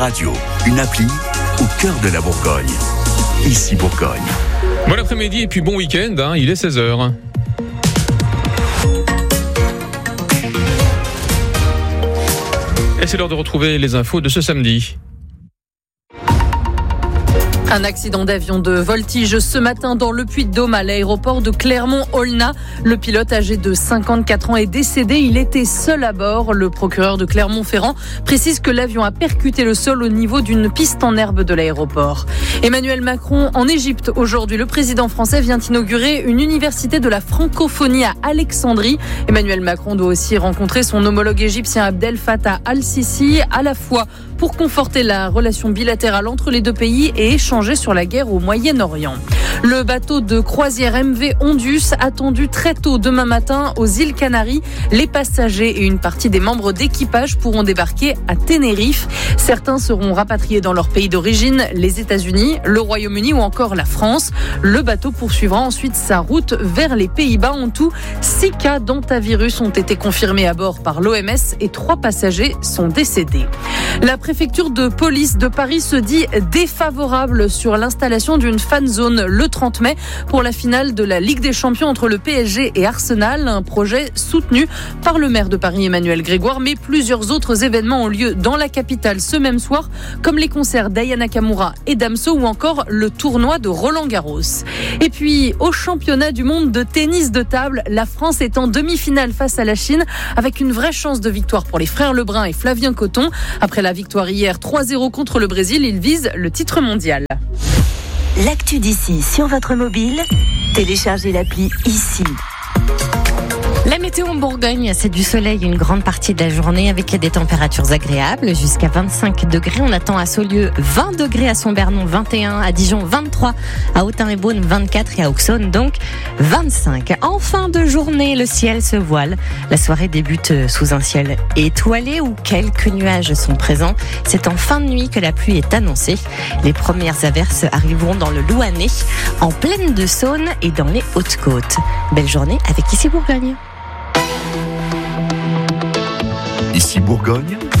Radio, une appli au cœur de la Bourgogne. Ici Bourgogne. Bon après-midi et puis bon week-end, il est 16h. Et c'est l'heure de retrouver les infos de ce samedi. Un accident d'avion de voltige ce matin dans le Puy-de-Dôme à l'aéroport de Clermont-Aulnat. Le pilote âgé de 54 ans est décédé. Il était seul à bord. Le procureur de Clermont-Ferrand précise que l'avion a percuté le sol au niveau d'une piste en herbe de l'aéroport. Emmanuel Macron en Égypte. Aujourd'hui, le président français vient inaugurer une université de la francophonie à Alexandrie. Emmanuel Macron doit aussi rencontrer son homologue égyptien Abdel Fattah al-Sisi, à la fois pour conforter la relation bilatérale entre les deux pays et échanger sur la guerre au Moyen-Orient. Le bateau de croisière MV Ondus attendu très tôt demain matin aux îles Canaries. Les passagers et une partie des membres d'équipage pourront débarquer à Tenerife. Certains seront rapatriés dans leur pays d'origine, les États-Unis, le Royaume-Uni ou encore la France. Le bateau poursuivra ensuite sa route vers les Pays-Bas. En tout, 6 cas d'hantavirus ont été confirmés à bord par l'OMS et 3 passagers sont décédés. La préfecture de police de Paris se dit défavorable sur l'installation d'une fan zone le 30 mai pour la finale de la Ligue des Champions entre le PSG et Arsenal, un projet soutenu par le maire de Paris Emmanuel Grégoire, mais plusieurs autres événements ont lieu dans la capitale ce même soir, comme les concerts d'Aya Nakamura et Damso ou encore le tournoi de Roland-Garros. Et puis, au championnat du monde de tennis de table, la France est en demi-finale face à la Chine avec une vraie chance de victoire pour les frères Lebrun et Flavien Coton. Après la victoire hier 3-0 contre le Brésil, ils visent le titre mondial. L'actu d'ici sur votre mobile, téléchargez l'appli Ici. La météo en Bourgogne, c'est du soleil une grande partie de la journée avec des températures agréables jusqu'à 25 degrés. On attend à Saulieu 20 degrés, à Sombernon 21, à Dijon 23, à Autun-et-Beaune 24 et à Auxonne donc 25. En fin de journée, le ciel se voile. La soirée débute sous un ciel étoilé où quelques nuages sont présents. C'est en fin de nuit que la pluie est annoncée. Les premières averses arriveront dans le Louhanais, en plaine de Saône et dans les Hautes-Côtes. Belle journée avec Ici Bourgogne. Ici Bourgogne,